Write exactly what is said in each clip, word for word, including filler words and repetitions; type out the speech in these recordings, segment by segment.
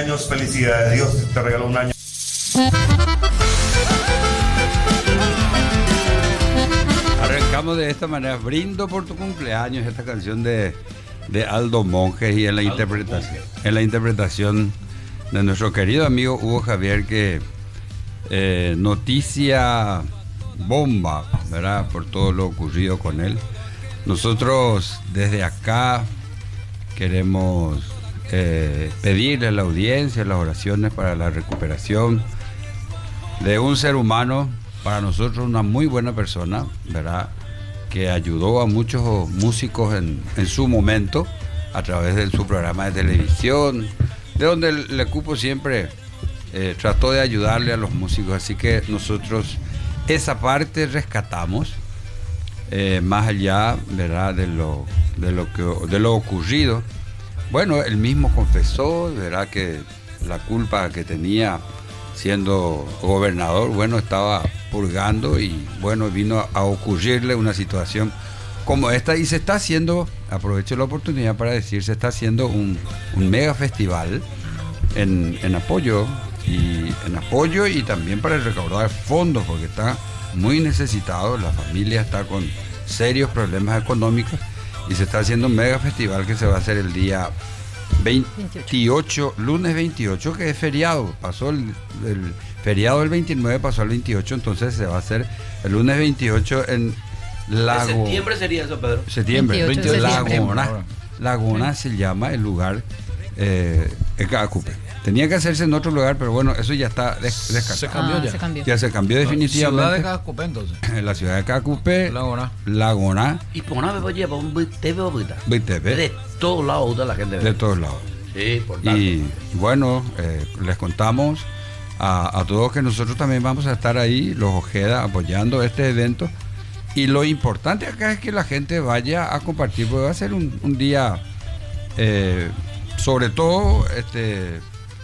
cumpleaños, felicidades. Dios te regaló un año. Arrancamos de esta manera. Brindo por tu cumpleaños, esta canción de, de Aldo Monjes y en la, interpretación, en la interpretación de nuestro querido amigo Hugo Javier, que eh, noticia bomba, ¿verdad? Por todo lo ocurrido con él. Nosotros desde acá queremos eh, pedirle a la audiencia las oraciones para la recuperación de un ser humano, para nosotros una muy buena persona, ¿verdad? Que ayudó a muchos músicos en, en su momento a través de su programa de televisión, de donde el, el cupo siempre eh, trató de ayudarle a los músicos. Así que nosotros esa parte rescatamos, eh, más allá, ¿verdad? De lo, de lo que, de lo ocurrido. Bueno, él mismo confesó, ¿verdad? Que la culpa que tenía siendo gobernador, bueno, estaba purgando y bueno, vino a, a ocurrirle una situación como esta y se está haciendo, aprovecho la oportunidad para decir, se está haciendo un, un mega festival en, en apoyo y en apoyo y también para recaudar fondos, porque está muy necesitado, la familia está con serios problemas económicos y se está haciendo un mega festival que se va a hacer el día veintiocho, lunes veintiocho, que es feriado, pasó el, el feriado del veintinueve, pasó al veintiocho, entonces se va a hacer el lunes veintiocho en Lago... ¿En septiembre sería eso, Pedro? Septiembre, veintiocho de septiembre. Laguna, Laguna se llama el lugar, eh, en Cacupe. Tenía que hacerse en otro lugar, pero bueno, eso ya está des descartado. Se cambió Ah, ya. se cambió. Ya se cambió definitivamente. Ciudad de Cacupe, entonces. En la ciudad de Cacupe, Laguna. Laguna, Y por una vez voy a llevar un T V o Vitepe, de todos lados de la gente. de todos lados. Sí, por tanto. Y bueno, eh, les contamos a, a todos que nosotros también vamos a estar ahí, los Ojeda, apoyando este evento. Y lo importante acá es que la gente vaya a compartir, porque va a ser un, un día, eh, sobre todo, este,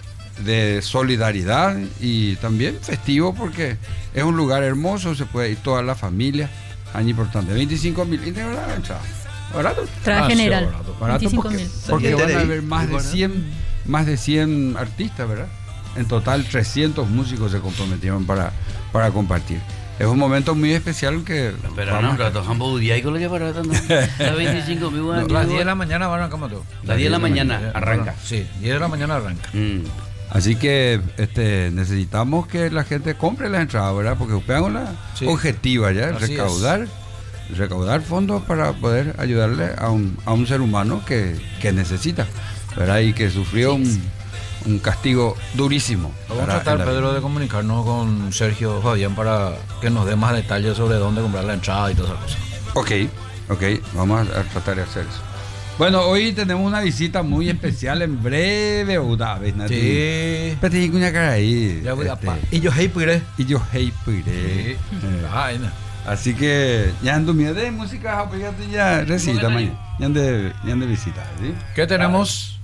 de solidaridad y también festivo, porque es un lugar hermoso, se puede ir toda la familia. Año importante, veinticinco mil. ¿Barato? Traje Ah, sí, general, barato. Barato veinticinco porque, mil. porque van a ahí. haber más de cien, más de cien artistas, ¿verdad? En total trescientos músicos se comprometieron para, para compartir. Es un momento muy especial que Pero vamos no, rato, jambo día y con lo que para tanto. Las veinticinco mil. No, las diez de la mañana van a arrancar todo. Las diez de la mañana arranca. Sí, diez de la mañana arranca. Mm. Así que este, necesitamos que la gente compre las entradas, ¿verdad? Porque es una Sí. objetiva ya, Así recaudar, recaudar fondos para poder ayudarle a un, a un ser humano que, que necesita, ¿verdad? Y que sufrió un, un castigo durísimo. Vamos a ¿verdad? tratar, En la Pedro, vida. de comunicarnos con Sergio Fabián para que nos dé más detalles sobre dónde comprar la entrada y todas esas cosas. Ok, ok, vamos a, a tratar de hacer eso. Bueno, hoy tenemos una visita muy especial en breve, una vez, Nati. Sí. Pero te una cara ahí. Ya voy a este, pa. Y yo, hey, pire. Y yo, hey, pire. Ay, no. Así que ya ando miedo de música, apoyate ya recita mañana. Ya ande, ya ande visita, ¿sí? ¿Qué tenemos?